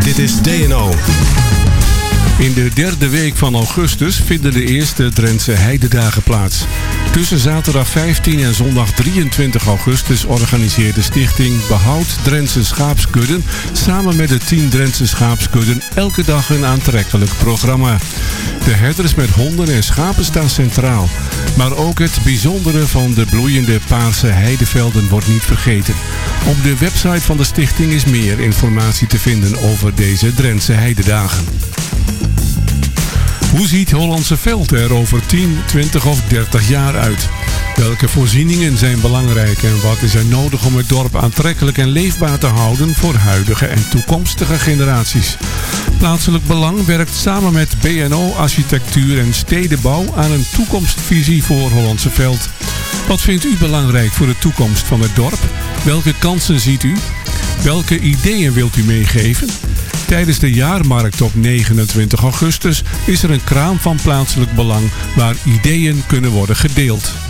Dit is DNO. In de derde week van augustus vinden de eerste Drentse Heidedagen plaats. Tussen zaterdag 15 en zondag 23 augustus organiseert de stichting Behoud Drentse Schaapskudden samen met de 10 Drentse schaapskudden elke dag een aantrekkelijk programma. De herders met honden en schapen staan centraal. Maar ook het bijzondere van de bloeiende paarse heidevelden wordt niet vergeten. Op de website van de stichting is meer informatie te vinden over deze Drentse Heidedagen. Hoe ziet Hollandse Veld er over 10, 20 of 30 jaar uit? Welke voorzieningen zijn belangrijk en wat is er nodig om het dorp aantrekkelijk en leefbaar te houden voor huidige en toekomstige generaties? Plaatselijk Belang werkt samen met BNO Architectuur en Stedenbouw aan een toekomstvisie voor Hollandse Veld. Wat vindt u belangrijk voor de toekomst van het dorp? Welke kansen ziet u? Welke ideeën wilt u meegeven? Tijdens de jaarmarkt op 29 augustus is er een kraam van Plaatselijk Belang waar ideeën kunnen worden gedeeld.